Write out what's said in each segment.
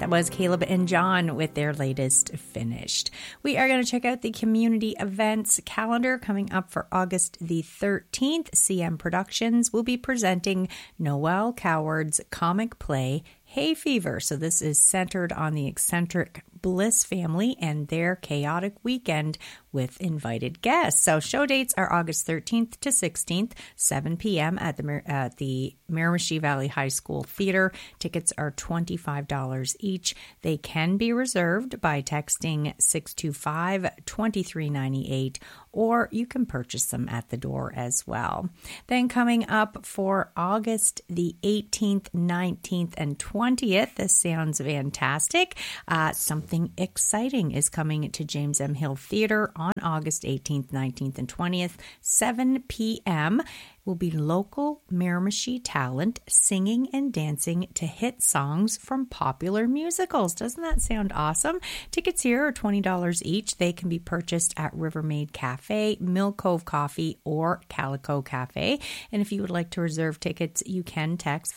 That was Caleb and John with their latest Finished. We are going to check out the community events calendar coming up for August the 13th. CM Productions will be presenting Noel Coward's comic play, Hay Fever. So this is centered on the eccentric Bliss family and their chaotic weekend with invited guests. So show dates are August 13th to 16th, 7 p.m. at the Miramichi Valley High School Theater. Tickets are $25 each. They can be reserved by texting 625-2398, or you can purchase them at the door as well. Then coming up for August the 18th, 19th, and 20th, this sounds fantastic. Something exciting is coming to James M. Hill Theater on August 18th, 19th, and 20th, 7 p.m. will be local Miramichi talent singing and dancing to hit songs from popular musicals. Doesn't that sound awesome? Tickets here are $20 each. They can be purchased at Rivermaid Cafe, Mill Cove Coffee, or Calico Cafe. And if you would like to reserve tickets, you can text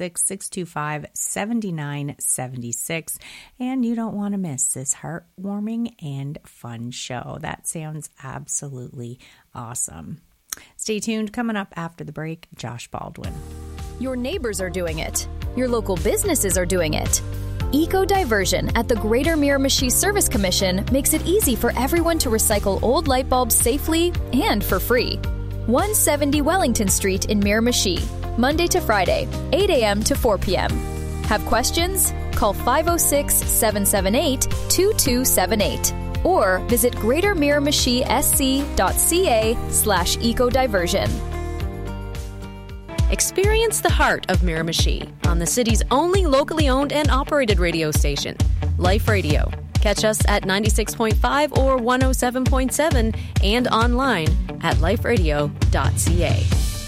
506-625-7976. And you don't want to miss this heartwarming and fun show. That sounds absolutely awesome. Stay tuned. Coming up after the break, Josh Baldwin. Your neighbors are doing it. Your local businesses are doing it. Eco-diversion at the Greater Miramichi Service Commission makes it easy for everyone to recycle old light bulbs safely and for free. 170 Wellington Street in Miramichi, Monday to Friday, 8 a.m. to 4 p.m. Have questions? Call 506-778-2278. Or visit greatermiramichi.sc.ca/ecodiversion. Experience the heart of Miramichi on the city's only locally owned and operated radio station, Life Radio. Catch us at 96.5 or 107.7 and online at liferadio.ca.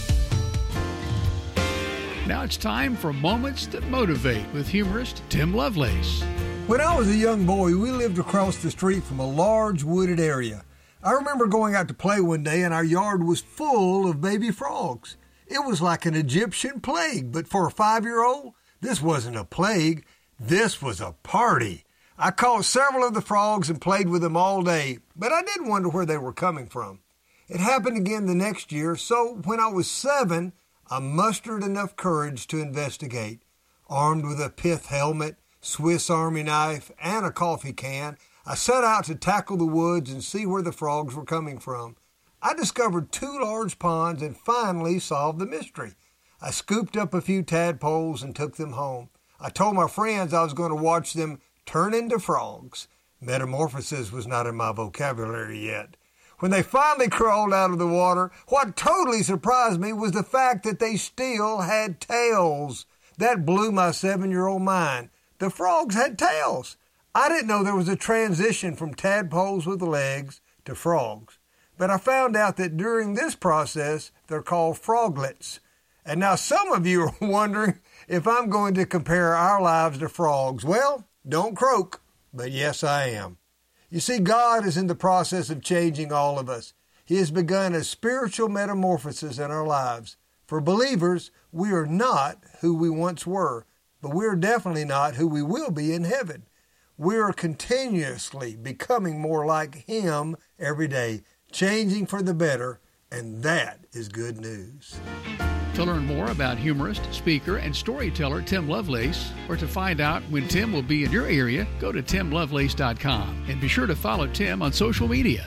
Now it's time for Moments That Motivate with humorist Tim Lovelace. When I was a young boy, we lived across the street from a large wooded area. I remember going out to play one day and our yard was full of baby frogs. It was like an Egyptian plague, but for a 5-year-old, this wasn't a plague. This was a party. I caught several of the frogs and played with them all day, but I did wonder where they were coming from. It happened again the next year, so when I was 7, I mustered enough courage to investigate. Armed with a pith helmet, Swiss Army knife, and a coffee can, I set out to tackle the woods and see where the frogs were coming from. I discovered 2 large ponds and finally solved the mystery. I scooped up a few tadpoles and took them home. I told my friends I was going to watch them turn into frogs. Metamorphosis was not in my vocabulary yet. When they finally crawled out of the water, what totally surprised me was the fact that they still had tails. That blew my 7-year-old mind. The frogs had tails. I didn't know there was a transition from tadpoles with legs to frogs. But I found out that during this process, they're called froglets. And now some of you are wondering if I'm going to compare our lives to frogs. Well, don't croak, but yes, I am. You see, God is in the process of changing all of us. He has begun a spiritual metamorphosis in our lives. For believers, we are not who we once were, but we're definitely not who we will be in heaven. We are continuously becoming more like Him every day, changing for the better, and that is good news. To learn more about humorist, speaker, and storyteller Tim Lovelace, or to find out when Tim will be in your area, go to timlovelace.com and be sure to follow Tim on social media.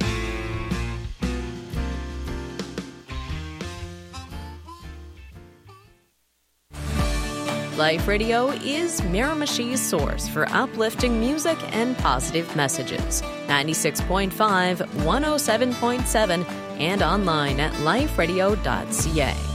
Life Radio is Miramichi's source for uplifting music and positive messages. 96.5, 107.7, and online at liferadio.ca.